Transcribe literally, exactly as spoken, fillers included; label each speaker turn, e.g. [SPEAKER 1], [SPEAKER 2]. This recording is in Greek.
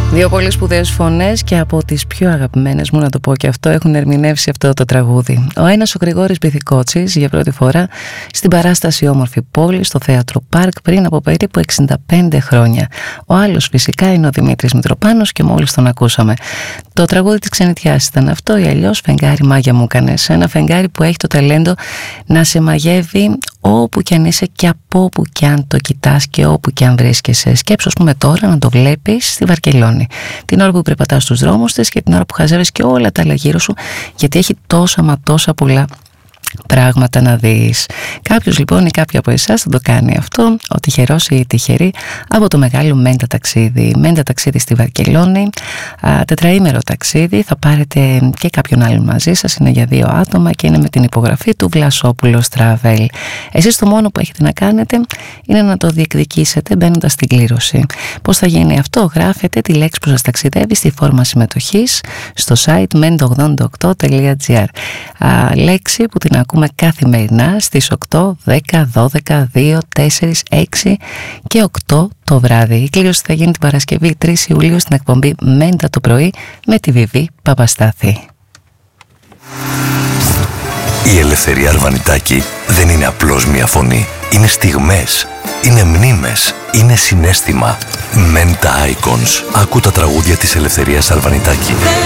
[SPEAKER 1] Δύο πολύ σπουδαίες φωνές και από τις πιο αγαπημένες μου, να το πω και αυτό, έχουν ερμηνεύσει αυτό το τραγούδι. Ο ένας ο Γρηγόρης Μπιθικότσης για πρώτη φορά στην παράσταση Όμορφη Πόλη στο Θέατρο Πάρκ πριν από περίπου εξήντα πέντε χρόνια. Ο άλλος φυσικά είναι ο Δημήτρης Μητροπάνος και μόλις τον ακούσαμε. Το τραγούδι της ξενιτιάς ήταν αυτό ή αλλιώς Φεγγάρι μάγια μου έκανες. Ένα φεγγάρι που έχει το ταλέντο να σε μαγεύει όπου κι αν είσαι και από όπου κι αν το κοιτάς και όπου κι αν βρίσκεσαι. Σκέψου, ας πούμε, τώρα να το βλέπεις στη Βαρκελόνη. Την ώρα που περπατάς στους δρόμους της και την ώρα που χαζεύεις και όλα τα άλλα γύρω σου, γιατί έχει τόσα μα τόσα πολλά πράγματα να δεις. Κάποιος λοιπόν ή κάποια από εσάς θα το κάνει αυτό, ο τυχερός ή η τυχερή, από το μεγάλο Μέντα ταξίδι. Μέντα ταξίδι στη Βαρκελόνη, α, τετραήμερο ταξίδι, θα πάρετε και κάποιον άλλον μαζί σας, είναι για δύο άτομα και είναι με την υπογραφή του Βλασόπουλος Travel. Εσείς το μόνο που έχετε να κάνετε είναι να το διεκδικήσετε μπαίνοντας στην κλήρωση. Πώς θα γίνει αυτό? Γράφετε τη λέξη που σας ταξιδεύει στη φόρμα συμμετοχής στο site μεντα ογδόντα οκτώ τελεία τζι άρ. Λέξη που την ακούμε καθημερινά στις οκτώ, δέκα, δώδεκα, δύο, τέσσερα, έξι και οκτώ το βράδυ. Η κλήρωση θα γίνει την Παρασκευή τρεις Ιουλίου στην εκπομπή Μέντα το πρωί με τη Βιβί Παπαστάθη.
[SPEAKER 2] Η Ελευθερία Αρβανιτάκη δεν είναι απλώς μια φωνή. Είναι στιγμές, είναι μνήμες, είναι συναίσθημα. Μέντα Icons. Ακού τα τραγούδια της Ελευθερίας Αρβανιτάκη.